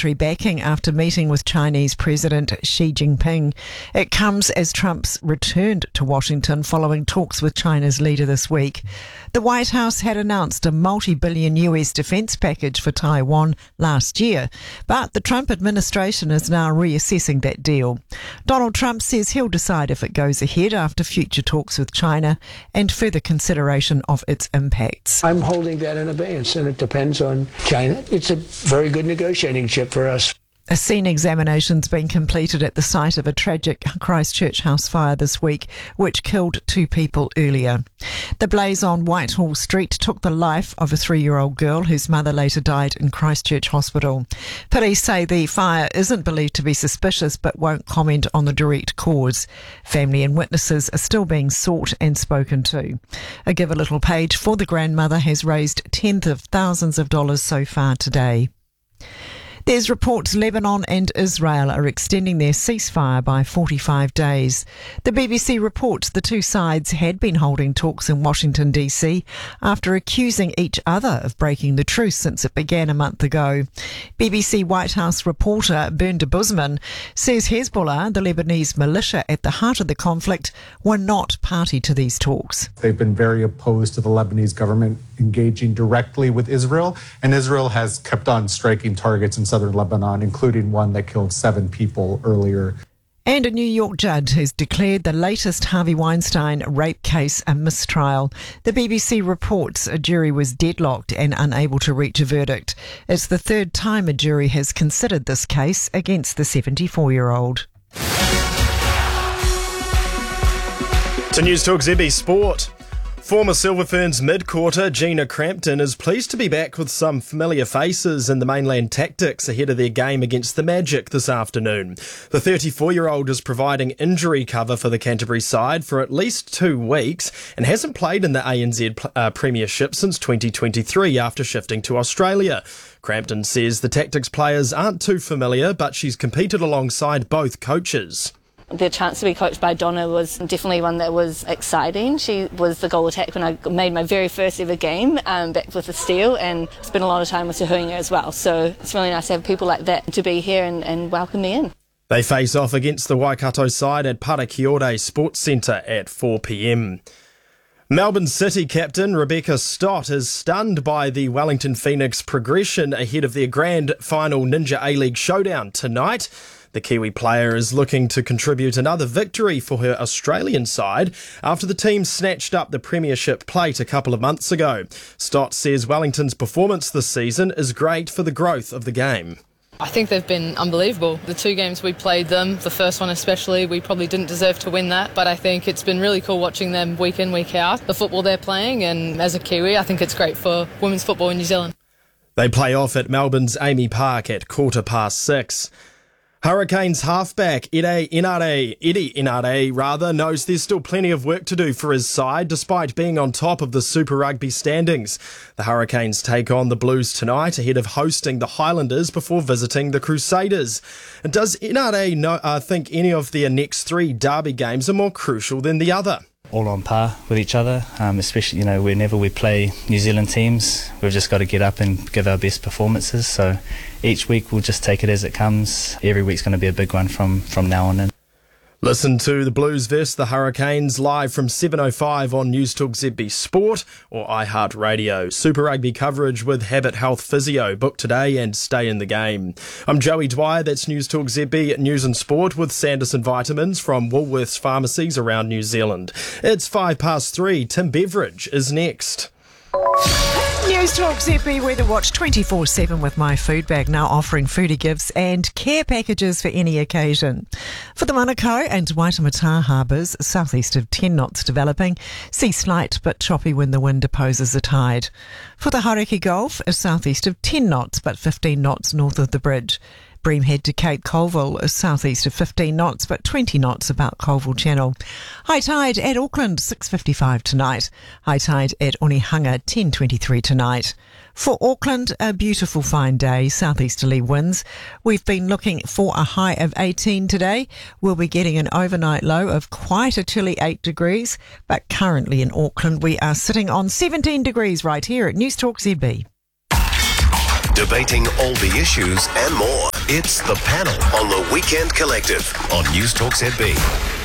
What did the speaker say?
military backing after meeting with Chinese President Xi Jinping. It comes as Trump's returned to Washington following talks with China's leader this week. The White House had announced a multi-billion US defence package for Taiwan last year, but the Trump administration is now reassessing that deal. Donald Trump says he'll decide if it goes ahead after future talks with China and further consideration of its impacts. I'm holding that in abeyance, and it depends on China. It's a very good negotiating chip for us. A scene examination's been completed at the site of a tragic Christchurch house fire this week, which killed 2 people earlier. The blaze on Whitehall Street took the life of a 3-year-old girl whose mother later died in Christchurch Hospital. Police say the fire isn't believed to be suspicious but won't comment on the direct cause. Family and witnesses are still being sought and spoken to. A Give a Little page for the grandmother has raised tens of thousands of dollars so far today. There's reports Lebanon and Israel are extending their ceasefire by 45 days. The BBC reports the two sides had been holding talks in Washington, D.C. after accusing each other of breaking the truce since it began a month ago. BBC White House reporter Bernda Busman says Hezbollah, the Lebanese militia at the heart of the conflict, were not party to these talks. They've been very opposed to the Lebanese government engaging directly with Israel, and Israel has kept on striking targets in southern Lebanon, including one that killed 7 people earlier. And a New York judge has declared the latest Harvey Weinstein rape case a mistrial. The BBC reports a jury was deadlocked and unable to reach a verdict. It's the 3rd time a jury has considered this case against the 74-year-old. To News Talk ZB Sport. Former Silver Ferns mid-quarter Gina Crampton is pleased to be back with some familiar faces in the mainland Tactics ahead of their game against the Magic this afternoon. The 34-year-old is providing injury cover for the Canterbury side for at least 2 weeks and hasn't played in the ANZ Premiership since 2023 after shifting to Australia. Crampton says the Tactics players aren't too familiar, but she's competed alongside both coaches. The chance to be coached by Donna was definitely one that was exciting. She was the goal attack when I made my very first ever game back with the Steel, and spent a lot of time with Tahuinga as well. So it's really nice to have people like that to be here and welcome me in. They face off against the Waikato side at Parakiore Sports Centre at 4 p.m. Melbourne City captain Rebecca Stott is stunned by the Wellington Phoenix progression ahead of their grand final Ninja A-League showdown tonight. The Kiwi player is looking to contribute another victory for her Australian side after the team snatched up the Premiership plate a couple of months ago. Stott says Wellington's performance this season is great for the growth of the game. I think they've been unbelievable. The 2 games we played them, the first one especially, we probably didn't deserve to win that, but I think it's been really cool watching them week in, week out, the football they're playing, and as a Kiwi, I think it's great for women's football in New Zealand. They play off at Melbourne's Amy Park at 6:15. Hurricanes halfback Eddie Inare knows there's still plenty of work to do for his side despite being on top of the Super Rugby standings. The Hurricanes take on the Blues tonight ahead of hosting the Highlanders before visiting the Crusaders. And does Inare think any of their next 3 derby games are more crucial than the other? All on par with each other, especially whenever we play New Zealand teams, we've just got to get up and give our best performances. So each week we'll just take it as it comes. Every week's going to be a big one from now on in. Listen to the Blues vs the Hurricanes live from 7:05 on News Talk ZB Sport or iHeartRadio. Super Rugby coverage with Habit Health Physio. Book today and stay in the game. I'm Joey Dwyer. That's News Talk ZB News and Sport with Sanderson Vitamins from Woolworths pharmacies around New Zealand. It's 3:05. Tim Beveridge is next. News Talk ZB Weather Watch 24/7 with My Food Bag, now offering foodie gifts and care packages for any occasion. For the Manukau and Waitemata harbours, southeast of 10 knots developing. Sea slight but choppy when the wind opposes the tide. For the Hauraki Gulf, southeast of 10 knots but 15 knots north of the bridge. Breamhead to Cape Colville is southeast of 15 knots but 20 knots about Colville Channel. High tide at Auckland 6:55 tonight. High tide at Onehunga 10:23 tonight. For Auckland, a beautiful fine day, southeasterly winds. We've been looking for a high of 18 today. We'll be getting an overnight low of quite a chilly 8 degrees, but currently in Auckland we are sitting on 17 degrees right here at News Talk ZB. Debating all the issues and more. It's The Panel on the Weekend Collective on News Talk ZB.